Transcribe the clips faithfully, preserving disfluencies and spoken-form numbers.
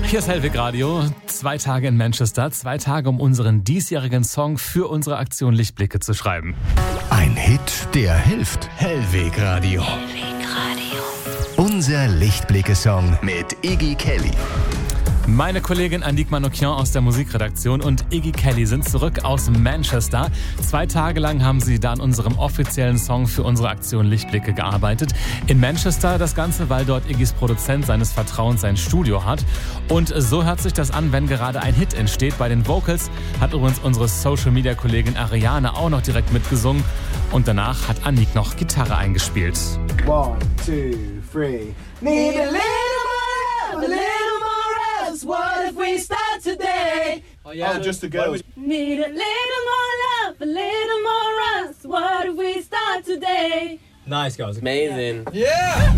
Hier ist Hellweg Radio. Zwei Tage in Manchester, zwei Tage, um unseren diesjährigen Song für unsere Aktion Lichtblicke zu schreiben. Ein Hit, der hilft. Hellweg Radio. Hellweg Radio. Unser Lichtblicke-Song mit Iggy Kelly. Meine Kollegin Annick Manoukian aus der Musikredaktion und Iggy Kelly sind zurück aus Manchester. Zwei Tage lang haben sie da an unserem offiziellen Song für unsere Aktion Lichtblicke gearbeitet. In Manchester das Ganze, weil dort Iggys Produzent seines Vertrauens sein Studio hat. Und so hört sich das an, wenn gerade ein Hit entsteht. Bei den Vocals hat übrigens unsere Social-Media-Kollegin Ariane auch noch direkt mitgesungen. Und danach hat Annick noch Gitarre eingespielt. One, two, three. Need a little more love, a little more else. What if we start today? Oh, yeah. Oh, just the girls. Need a little more love, a little more us. What if we start today? Nice, guys. Amazing. Yeah!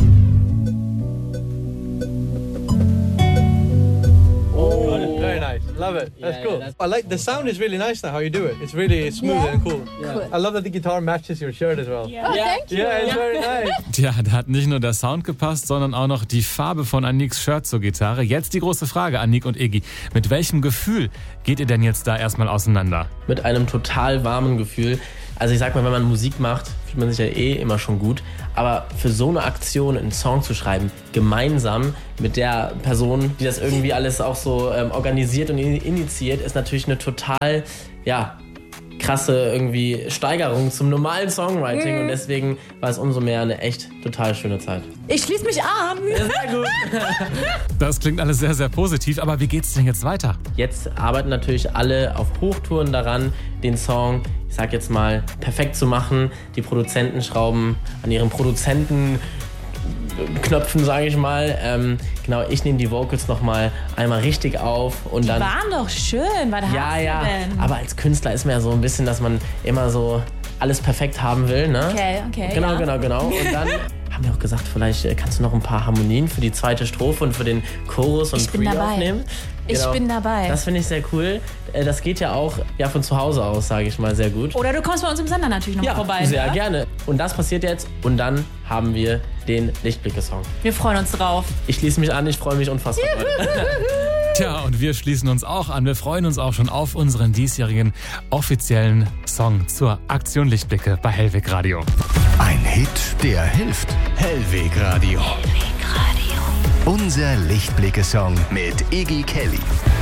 Oh. Very nice. Love it. That's Yeah, cool. yeah, that's I like the sound is really nice now how you do it. It's really smooth Yeah. and cool. Yeah. I love that the guitar matches your shirt as well. Yeah. Oh, thank you. Yeah, it's very nice. Tja, da hat nicht nur der Sound gepasst, sondern auch noch die Farbe von Anniks Shirt zur Gitarre. Jetzt die große Frage, Annick und Iggy. Mit welchem Gefühl geht ihr denn jetzt da erstmal auseinander? Mit einem total warmen Gefühl. Also ich sag mal, wenn man Musik macht, fühlt man sich ja eh immer schon gut. Aber für so eine Aktion einen Song zu schreiben, gemeinsam mit der Person, die das irgendwie alles auch so ähm, organisiert und initiiert, ist natürlich eine total, ja, krasse irgendwie Steigerung zum normalen Songwriting. Mhm. Und deswegen war es umso mehr eine echt total schöne Zeit. Ich schließe mich an. Sehr gut. Das klingt alles sehr, sehr positiv, aber wie geht's denn jetzt weiter? Jetzt arbeiten natürlich alle auf Hochtouren daran, den Song, ich sag jetzt mal, perfekt zu machen. Die Produzenten schrauben an ihren Produzentenknöpfen, sage ich mal. Ähm, genau, ich nehme die Vocals nochmal einmal richtig auf und dann. Waren doch schön. Was Ja, hast ja. du denn? Aber als Künstler ist man ja so ein bisschen, dass man immer so alles perfekt haben will, ne? Okay, okay. Genau, ja. genau, genau. Und dann haben wir auch gesagt, vielleicht äh, kannst du noch ein paar Harmonien für die zweite Strophe und für den Chorus und Ich bin Pre dabei. aufnehmen. Ich bin dabei. Das finde ich sehr cool. Äh, Das geht ja auch ja, von zu Hause aus, sage ich mal, sehr gut. Oder du kommst bei uns im Sender natürlich noch Ja, vorbei. sehr ne? gerne. Und das passiert jetzt und dann haben wir den Lichtblicke-Song. Wir freuen uns drauf. Ich schließe mich an, ich freue mich unfassbar. Tja, und wir schließen uns auch an. Wir freuen uns auch schon auf unseren diesjährigen offiziellen Song zur Aktion Lichtblicke bei Hellweg Radio. Ein Hit, der hilft. Hellweg Radio. Hellweg Radio. Unser Lichtblicke-Song mit Iggy Kelly.